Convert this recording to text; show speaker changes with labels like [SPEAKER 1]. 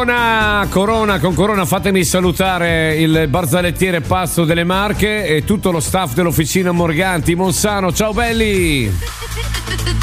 [SPEAKER 1] Con Corona fatemi salutare il barzalettiere pazzo delle Marche e tutto lo staff dell'officina Morganti Monsano. Ciao belli!